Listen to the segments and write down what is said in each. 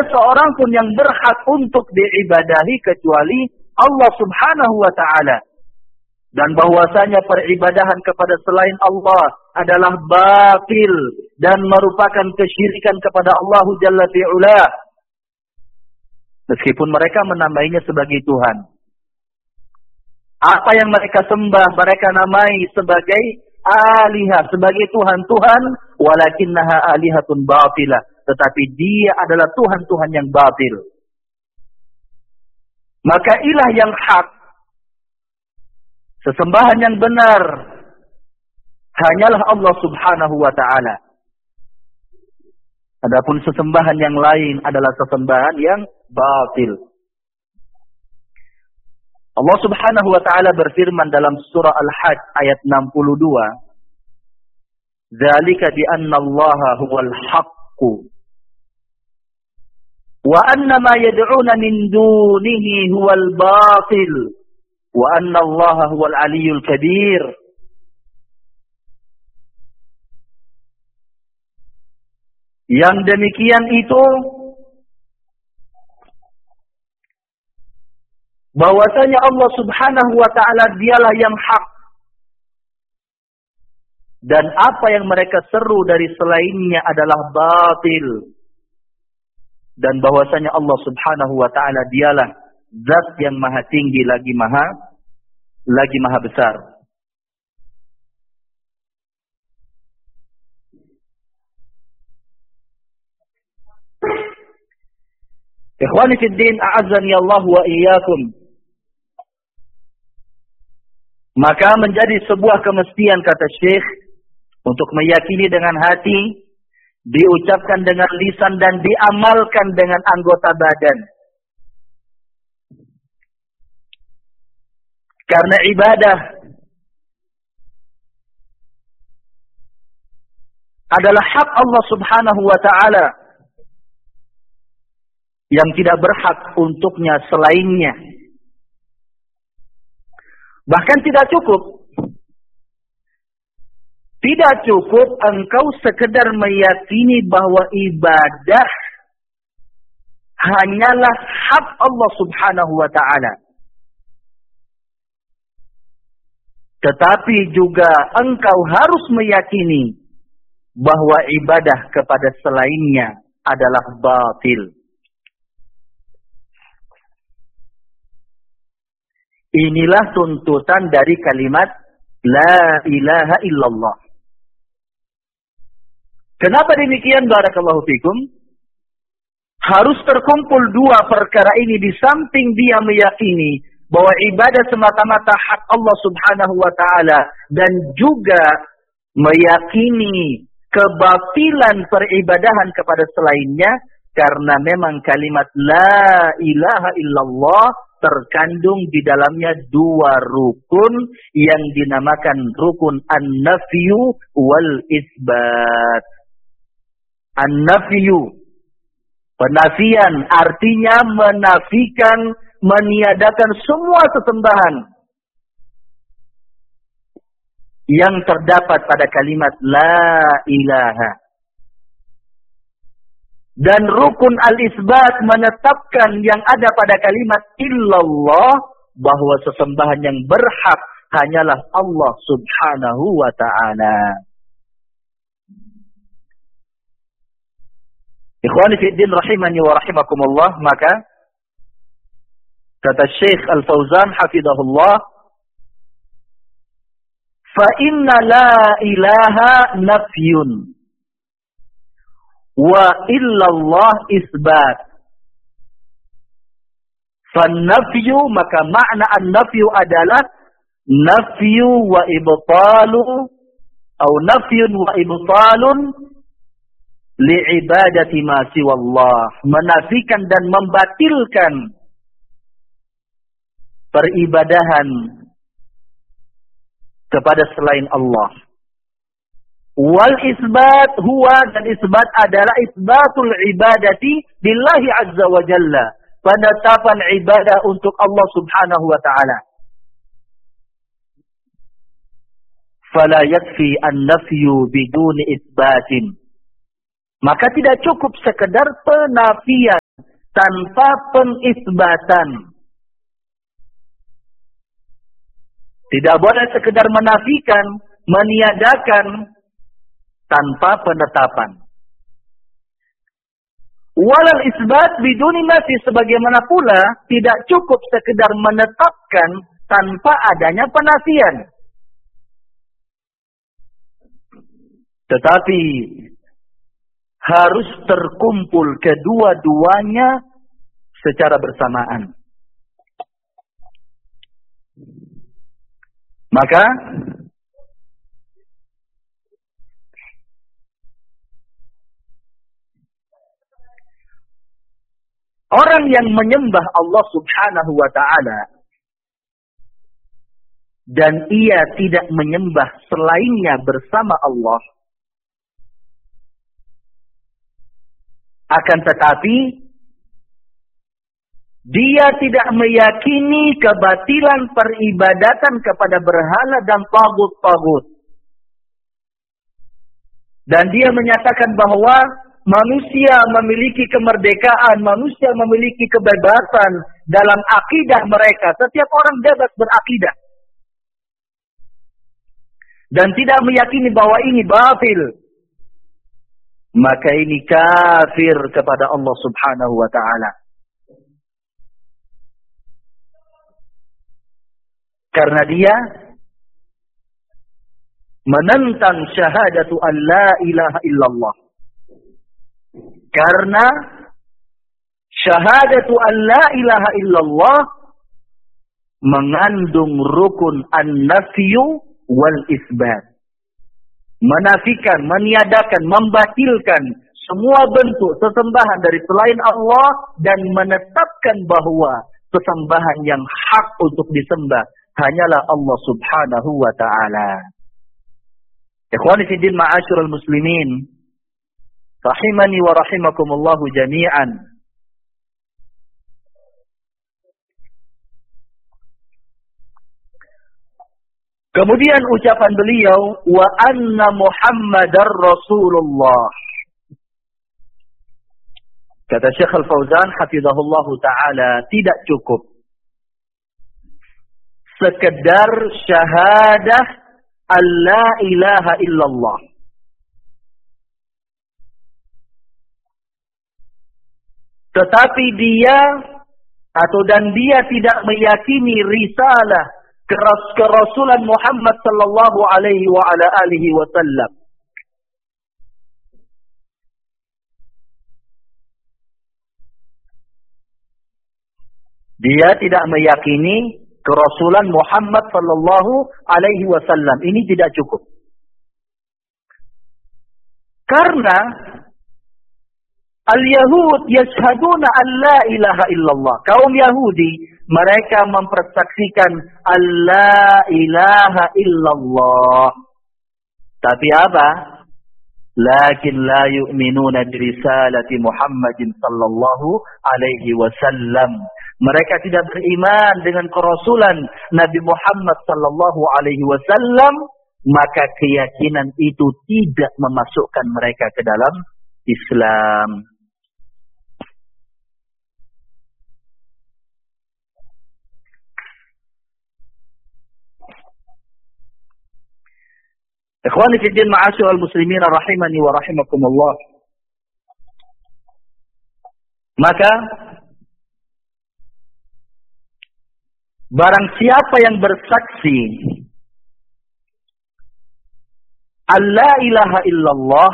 seorang pun yang berhak untuk diibadahi kecuali Allah Subhanahu wa ta'ala. Dan bahwasanya peribadahan kepada selain Allah adalah batil dan merupakan kesyirikan kepada Allah Jalla fi'ula. Meskipun mereka menamainya sebagai Tuhan. Apa yang mereka sembah, mereka namai sebagai alihah, sebagai Tuhan-Tuhan, walakinnaha alihatun batilah. Tetapi dia adalah Tuhan-Tuhan yang batil. Maka ilah yang hak, sesembahan yang benar, hanyalah Allah Subhanahu wa ta'ala. Adapun sesembahan yang lain adalah sesembahan yang batil. Allah Subhanahu wa ta'ala berfirman dalam surah Al-Hajj ayat 62. Dzalika bi anna Allaha huwal haqqu wa anna ma yad'una min dunihi huwal batil wa anna Allaha huwal aliyyul kabir. Yang demikian itu bahwasanya Allah Subhanahu wa ta'ala dialah yang hak. Dan apa yang mereka seru dari selainnya adalah batil. Dan bahwasanya Allah Subhanahu wa ta'ala dialah zat yang maha tinggi lagi maha besar. Ikhwani fid din, a'azzani Allah wa iyyakum. Maka menjadi sebuah kemestian, kata Syekh, untuk meyakini dengan hati, diucapkan dengan lisan, dan diamalkan dengan anggota badan. Karena ibadah adalah hak Allah Subhanahu wa ta'ala yang tidak berhak untuknya selainnya. Bahkan tidak cukup engkau sekedar meyakini bahwa ibadah hanyalah hak Allah Subhanahu wa ta'ala. Tetapi juga engkau harus meyakini bahwa ibadah kepada selainnya adalah batil. Inilah tuntutan dari kalimat La ilaha illallah. Kenapa demikian? Barakallahu fikum. Harus terkumpul dua perkara ini di samping dia meyakini bahwa ibadah semata-mata hak Allah Subhanahu wa ta'ala, dan juga meyakini kebatilan peribadahan kepada selainnya, karena memang kalimat La ilaha illallah terkandung di dalamnya dua rukun yang dinamakan rukun an-nafyu wal isbat. An-nafyu, penafian, artinya menafikan, meniadakan semua sesembahan yang terdapat pada kalimat La ilaha. Dan rukun al-isbat menetapkan yang ada pada kalimat illallah, bahwa sesembahan yang berhak hanyalah Allah Subhanahu wa ta'ala. Ikhwani fiddin rahimani wa rahimakumullah. Maka kata Syekh Al-Fauzan hafidhahullah, fa inna la ilaha nafyun wa illallah isbat. Fan-nafyu, maka makna an-nafyu adalah nafyu wa ibtalu, atau nafyun wa ibtalun li'ibadati ma siwallah, menafikan dan membatilkan peribadahan kepada selain Allah. Wal isbat huwa, dan isbat adalah isbatul ibadati lillahi azza wa jalla, penetapan ibadah untuk Allah Subhanahu wa ta'ala. Fala yakfi an-nafyu biduni isbatin, Maka tidak cukup sekedar penafian tanpa pengisbatan. Tidak boleh sekedar menafikan, meniadakan tanpa penetapan. Walal isbat biduni nafi, sebagaimana pula tidak cukup sekedar menetapkan tanpa adanya penafian. Tetapi harus terkumpul kedua-duanya secara bersamaan. Maka orang yang menyembah Allah Subhanahu wa ta'ala dan ia tidak menyembah selainnya bersama Allah, akan tetapi dia tidak meyakini kebatilan peribadatan kepada berhala dan tagut-tagut. Dan dia menyatakan bahwa manusia memiliki kemerdekaan, manusia memiliki kebebasan dalam akidah mereka. Setiap orang bebas berakidah. Dan tidak meyakini bahwa ini batil. Maka ini kafir kepada Allah Subhanahu wa ta'ala. Karena dia menentang syahadatu an la ilaha illallah. Karena syahadatu an la ilaha illallah mengandung rukun an-nafyu wal isbat. Menafikan, meniadakan, membatilkan semua bentuk sesembahan dari selain Allah dan menetapkan bahwa sesembahan yang hak untuk disembah hanyalah Allah Subhanahu wa ta'ala. Ikhwani fi din ma'asyiral muslimin, rahimani wa rahimakumullahu jami'an. Kemudian ucapan beliau, wa anna Muhammadar Rasulullah. Kata Syekh Al-Fauzan hafizahullahu ta'ala, tidak cukup sekedar syahadah alla ilaha illallah. Tetapi dia dia tidak meyakini risalah kerasulan Muhammad sallallahu alaihi wa ala alihi wasallam. Dia tidak meyakini kerasulan Muhammad sallallahu alaihi wasallam. Ini tidak cukup. Karena al-Yahud yashhaduna an la ilaha illallah. Kaum Yahudi, mereka mempersaksikan an la ilaha illallah. Tapi apa? Lakin la yu'minuna birisalati Muhammadin sallallahu alaihi wasallam. Mereka tidak beriman dengan kerasulan Nabi Muhammad sallallahu alaihi wasallam, maka keyakinan itu tidak memasukkan mereka ke dalam Islam. Ikhwani fi din ma'asyiral muslimin rahimani wa rahimakumullah. Maka barang siapa yang bersaksi alla ilaha illallah,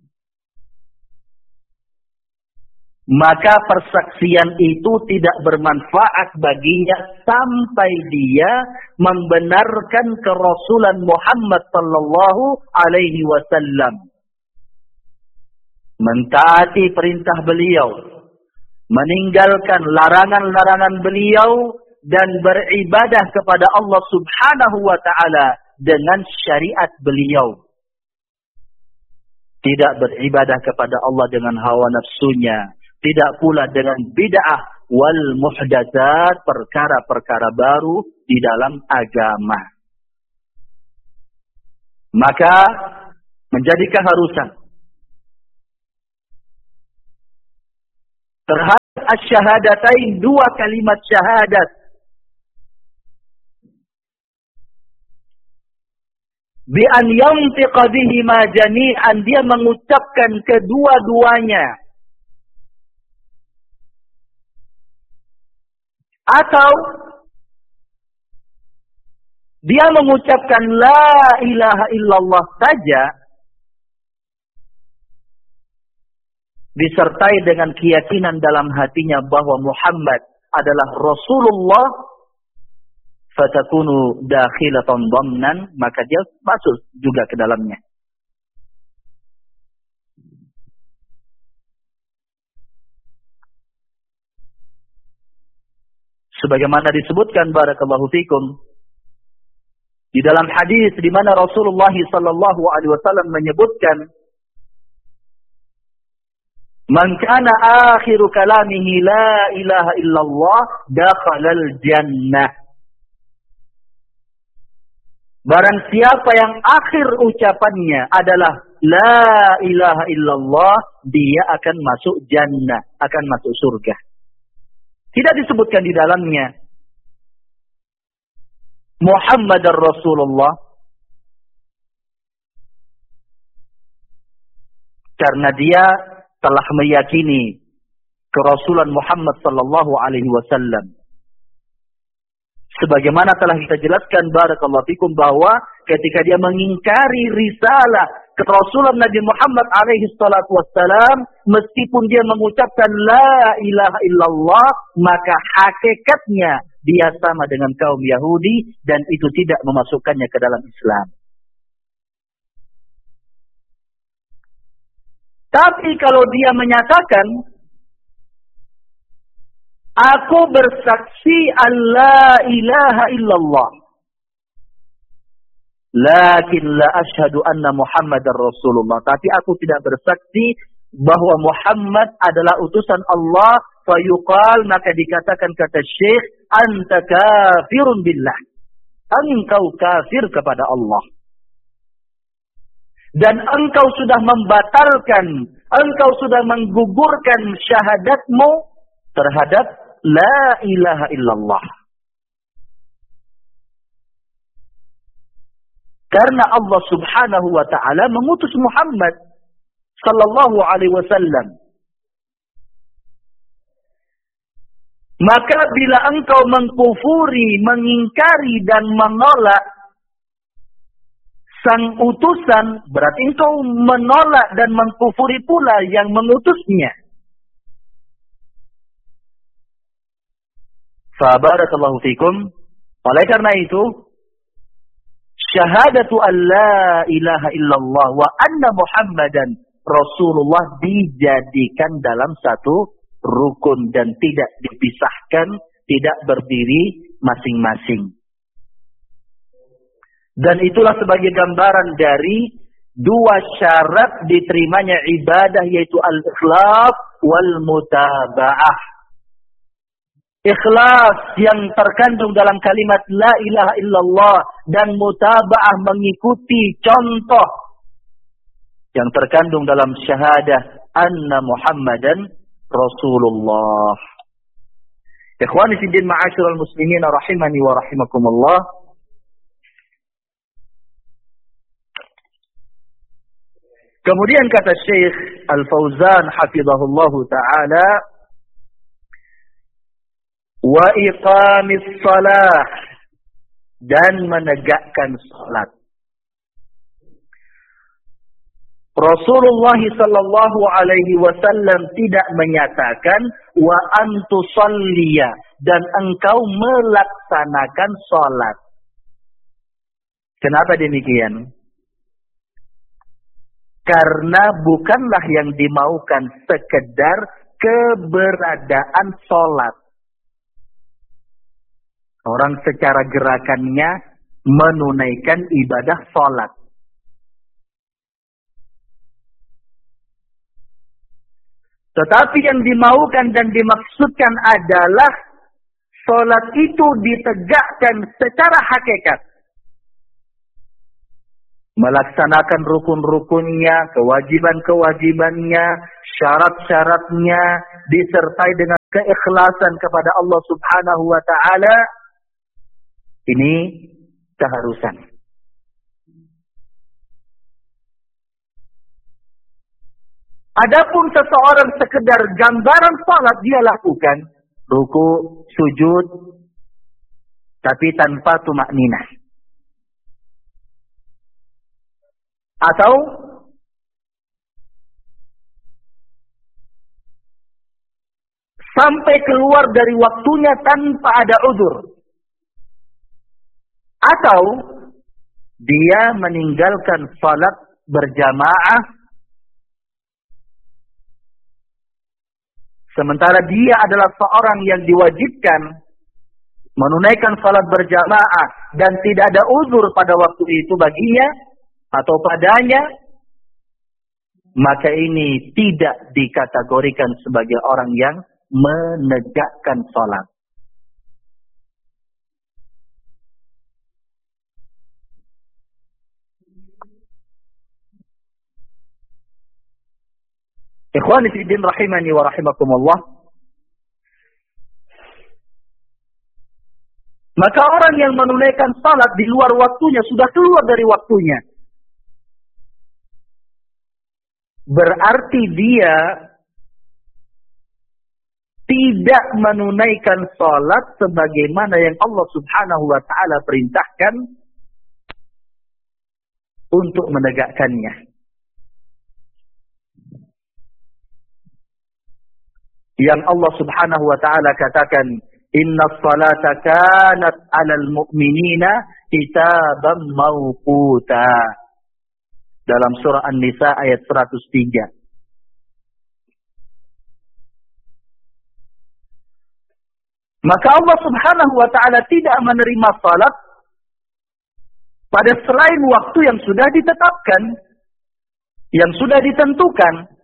maka persaksian itu tidak bermanfaat baginya sampai dia membenarkan kerasulan Muhammad sallallahu alaihi wasallam, mentaati perintah beliau, meninggalkan larangan-larangan beliau, dan beribadah kepada Allah Subhanahu wa ta'ala dengan syariat beliau. Tidak beribadah kepada Allah dengan hawa nafsunya, tidak pula dengan bid'ah wal muhdatsat, perkara-perkara baru di dalam agama. Maka menjadi keharusan terhadap asyhadatain, dua kalimat syahadat. Bi an yantiqa bihima jami'an, dia mengucapkan kedua-duanya. Atau dia mengucapkan la ilaha illallah saja disertai dengan keyakinan dalam hatinya bahwa Muhammad adalah Rasulullah, fatakunu dakhilatan dhamnan, maka dia masuk juga ke dalamnya. Sebagaimana disebutkan barakallahu fikum di dalam hadis di mana Rasulullah sallallahu alaihi wasallam menyebutkan, "Man kana akhiru kalamihi la ilaha illallah dakhalal jannah." Barang siapa yang akhir ucapannya adalah la ilaha illallah, dia akan masuk jannah, akan masuk surga. Tidak disebutkan di dalamnya Muhammadar Rasulullah, karena dia telah meyakini kerasulan Muhammad sallallahu alaihi wasallam. Sebagaimana telah kita jelaskan barakallahu fikum bahwa ketika dia mengingkari risalah kerasulan Nabi Muhammad alaihi salatu wassalam, meskipun dia mengucapkan la ilaha illallah, maka hakikatnya dia sama dengan kaum Yahudi dan itu tidak memasukkannya ke dalam Islam. Tapi kalau dia menyatakan, aku bersaksi Allah ilaha illallah, lakin la ashhadu anna Muhammadar Rasulullah, tapi aku tidak bersaksi bahwa Muhammad adalah utusan Allah, fayuqal, maka dikatakan kata Syekh, anta kafirun billah, engkau kafir kepada Allah. Dan engkau sudah membatalkan, engkau sudah menggugurkan syahadatmu terhadap la ilaha illallah. Karena Allah subhanahu wa ta'ala mengutus Muhammad sallallahu alaihi wasallam. Maka bila engkau mengkufuri, mengingkari dan menolak sang utusan, berarti engkau menolak dan mengkufuri pula yang mengutusnya. Fa barakallahu fikum. Oleh karena itu, syahadatu an la ilaha illallah wa anna Muhammadan Rasulullah dijadikan dalam satu rukun dan tidak dipisahkan, tidak berdiri masing-masing. Dan itulah sebagai gambaran dari dua syarat diterimanya ibadah, yaitu al-ikhlas wal mutaba'ah. Ikhlas yang terkandung dalam kalimat la ilaha illallah dan mutaba'ah mengikuti contoh yang terkandung dalam syahadah anna Muhammadan Rasulullah. Ikhwani fi din ma'asyiral muslimin rahimani wa rahimakumullah. Kemudian kata Syekh Al-Fauzan hafizahullahu taala, wa iqamis salah, dan menegakkan salat. Rasulullah sallallahu alaihi wasallam tidak menyatakan wa antusalliya, dan engkau melaksanakan salat. Kenapa demikian? Karena bukanlah yang dimaukan sekedar keberadaan salat. Orang secara gerakannya menunaikan ibadah salat. Tetapi yang dimaukan dan dimaksudkan adalah salat itu ditegakkan secara hakikat. melaksanakan rukun-rukunnya, kewajiban-kewajibannya, syarat-syaratnya, disertai dengan keikhlasan kepada Allah Subhanahu wa Ta'ala, ini keharusan. Adapun seseorang sekedar gambaran salat dia lakukan, ruku, sujud, tapi tanpa tumakninah. Atau sampai keluar dari waktunya tanpa ada uzur. Atau dia meninggalkan salat berjamaah sementara dia adalah seorang yang diwajibkan menunaikan salat berjamaah dan tidak ada uzur pada waktu itu baginya atau padanya, maka ini tidak dikategorikan sebagai orang yang menegakkan salat. Ikhwani fi din rahimani wa rahimakumullah. Maka orang yang menunaikan salat di luar waktunya sudah keluar dari waktunya. Berarti dia tidak menunaikan salat sebagaimana yang Allah Subhanahu wa Ta'ala perintahkan untuk menegakkannya. Yang Allah Subhanahu wa Ta'ala katakan, inna salata kanat 'alal mu'minina kitaban mawquta. Dalam surah An-Nisa ayat 103. Maka Allah Subhanahu wa Ta'ala tidak menerima salat pada selain waktu yang sudah ditetapkan, yang sudah ditentukan.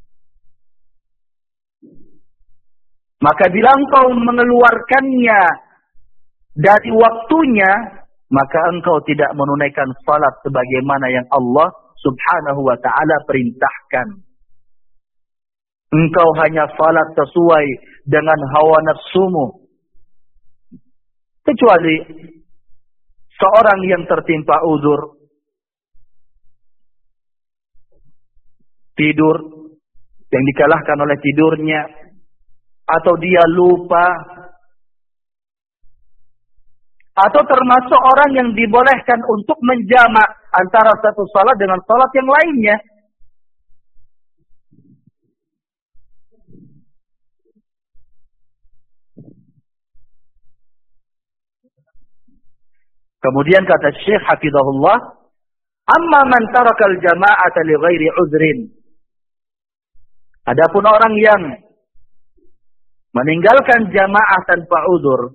Maka bila engkau mengeluarkannya dari waktunya, maka engkau tidak menunaikan salat sebagaimana yang Allah Subhanahu wa Ta'ala perintahkan. Engkau hanya salat sesuai dengan hawa nafsumu. Kecuali seorang yang tertimpa uzur, tidur, yang dikalahkan oleh tidurnya, atau dia lupa, atau termasuk orang yang dibolehkan untuk menjamak antara satu salat dengan salat yang lainnya. Kemudian kata Syekh hafizahullah, amma man tarakal jama'ata li ghairi uzrin. Adapun orang yang meninggalkan jamaah tanpa uzur,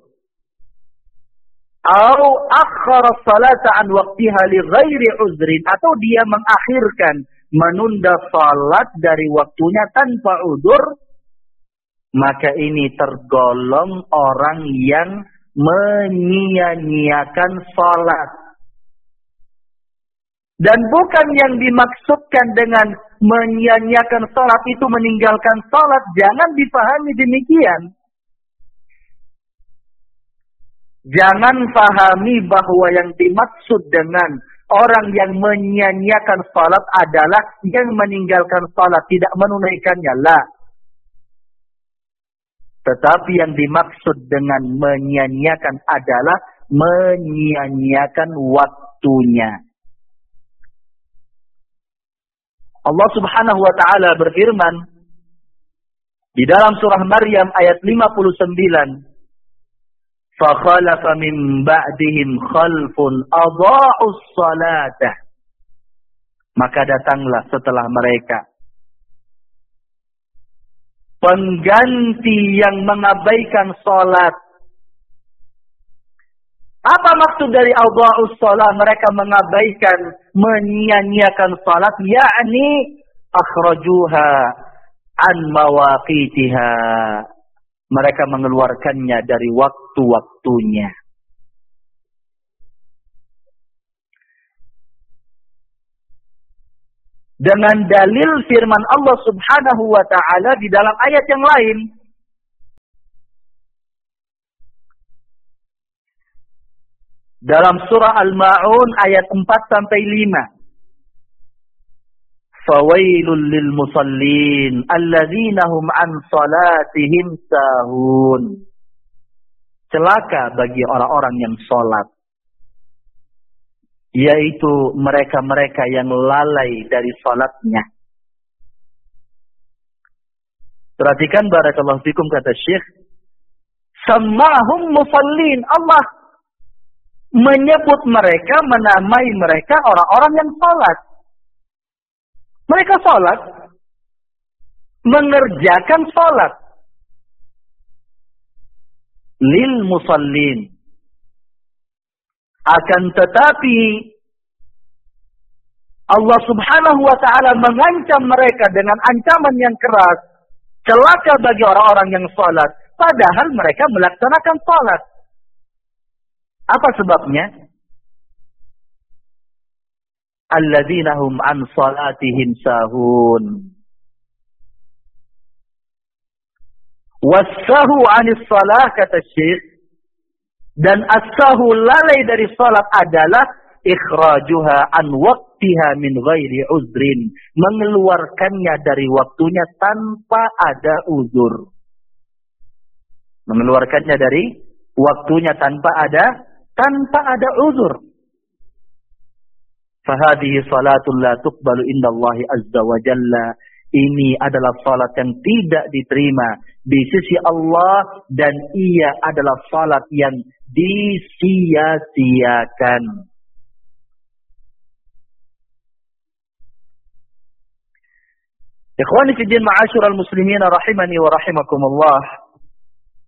atau akhara salata an waqtiha li ghairi uzrin, atau dia mengakhirkan, menunda salat dari waktunya tanpa uzur, maka ini tergolong orang yang menyia-nyiakan salat. Dan bukan yang dimaksudkan dengan menyia-nyiakan salat itu meninggalkan salat. Jangan dipahami demikian. Jangan pahami bahwa yang dimaksud dengan orang yang menyia-nyiakan salat adalah yang meninggalkan salat, tidak menunaikannya. La. Tetapi yang dimaksud dengan menyia-nyiakan adalah menyia-nyiakan waktunya. Allah Subhanahu wa Ta'ala berfirman di dalam surah Maryam ayat 59, فَخَلَفَ مِنْ بَعْدِهِمْ خَلْفٌ أَضَاعُوا الصَّلَاةَ. Maka datanglah setelah mereka pengganti yang mengabaikan salat. Apa maksud dari adha'us shalah? Mereka mengabaikan, menyia-nyiakan salat, yakni akhrajuha an mawaqitiha. Mereka mengeluarkannya dari waktu-waktunya. dengan dalil firman Allah Subhanahu wa taala di dalam ayat yang lain. Dalam surah Al-Ma'un ayat 4 sampai 5. Fawailul lil musallin alladzina hum an salatihim sahun. Celaka bagi orang-orang yang salat, yaitu mereka-mereka yang lalai dari salatnya. Perhatikan barakallahu fikum kata Syekh, sammahum musallin. Allah menyebut mereka, menamai mereka orang-orang yang salat. Mereka salat, mengerjakan salat. Lil musallin. Akan tetapi Allah Subhanahu wa taala mengancam mereka dengan ancaman yang keras. Celaka bagi orang-orang yang salat, padahal mereka melaksanakan salat. Apa sebabnya? Alladzina hum an salatihim sahun. Wassahu 'anis salah, kata Syekh. Dan as-sahu, lalai dari salat, adalah ikhrajuha an waqtiha min ghairi uzrin. Mengeluarkannya dari waktunya tanpa ada uzur. Mengeluarkannya dari waktunya tanpa ada uzur. Fahadihi salatul la tuqbalu indallahi azza wa jalla. Ini adalah salat yang tidak diterima di sisi Allah, dan ia adalah salat yang disia-siakan. Ikhwani fi din, ma'asyiral muslimin rahimani wa rahimakumullah.